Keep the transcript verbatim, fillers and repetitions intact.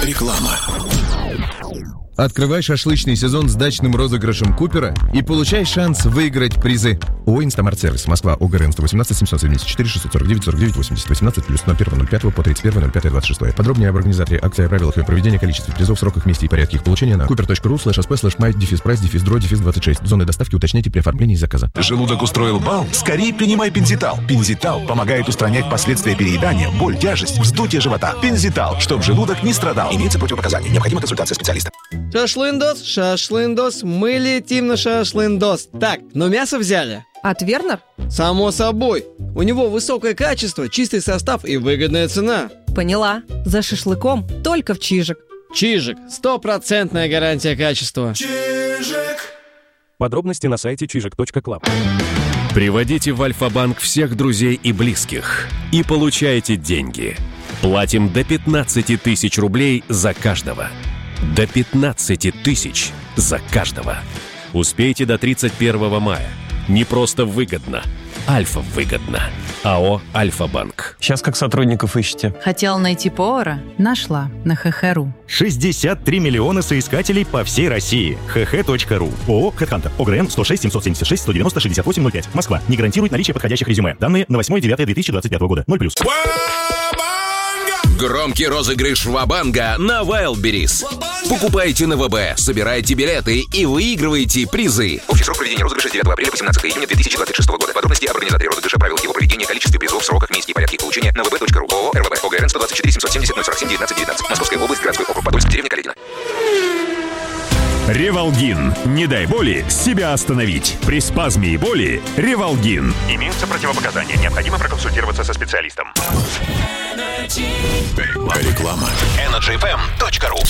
Реклама. Открывай шашлычный сезон с дачным розыгрышем Купера и получай шанс выиграть призы. ООО «Инстамарт-сервис», Москва, ОГРН сто восемнадцать семьсот семьдесят четыре шестьсот сорок девять сорок девять восемьдесят, восемнадцать плюс, ноль первого ноль пятого по тридцать первого ноль пятого двадцать шестого. Подробнее об организаторе акции, о правилах ее проведения, количестве призов, сроках, месте и порядке их получения на cooper.ru слэш асп слэш май дефис прайс дефис дро дефис двадцать шесть. Зоны доставки уточняйте при оформлении заказа. Желудок устроил бал? Скорее принимай Пензитал. Пензитал помогает устранять последствия переедания, боль, тяжесть, вздутие живота. Пензитал, чтобы желудок не страдал. Имеется противопоказания. Необходима консультация специалиста. Шашлындос, шашлындос, мы летим на шашлындос. Так, но мясо взяли? От Вернер? Само собой. У него высокое качество, чистый состав и выгодная цена. Поняла. За шашлыком только в Чижик. Чижик. Стопроцентная гарантия качества. Чижик. Подробности на сайте чижик точка клаб. Приводите в Альфа-банк всех друзей и близких и получайте деньги. Платим до пятнадцати тысяч рублей за каждого. До пятнадцати тысяч за каждого. Успейте до тридцать первого мая. Не просто выгодно. Альфа выгодно. АО «Альфа-банк». Сейчас как сотрудников ищете? Хотела найти повара? Нашла на ха ха точка ру. шестьдесят три миллиона соискателей по всей России. ха ха точка ру. ООО «Хэдхантер». ОГРН сто шесть семьсот семьдесят шесть сто девяносто шестьдесят восемь ноль пять. Москва. Не гарантирует наличие подходящих резюме. Данные на восьмое девятое две тысячи двадцать пятого года. ноль плюс. Громкий розыгрыш Вабанга на Wildberries. Покупайте на ВБ, собирайте билеты и выигрывайте призы. Общий срок проведения розыгрыша с девятого апреля по семнадцатое июня две тысячи двадцать шестого года. Подробности об организаторе розыгрыша, правилах его проведения, количестве призов, сроках, месте и порядке их получения на вэ бэ точка ру. ООО «РВБ». ОГРН сто двадцать четыре семьсот семьдесят ноль сорок семь девятнадцать девятнадцать. Московская область, городской округ Подольск, деревня Каледино. Ревалгин. Не дай боли себя остановить. При спазме и боли Ревалгин. Имеются противопоказания. Необходимо проконсультироваться со специалистом. Реклама. энерджи эф эм точка ру.